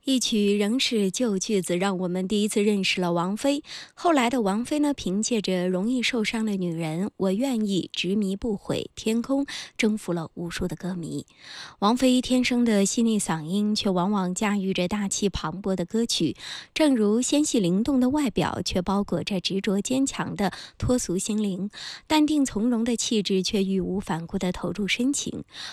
一曲仍是旧句子，让我们第一次认识了王菲。后来的王菲呢，凭借着容易受伤的女人，我愿意执迷不悔，天空征服了无数的歌迷。王菲天生的细腻嗓音，却往往驾驭着大气磅礴的歌曲。正如纤细灵动的外表，却包裹着执着坚强的脱俗心灵；淡定从容的气质，却义无反顾地投入深情。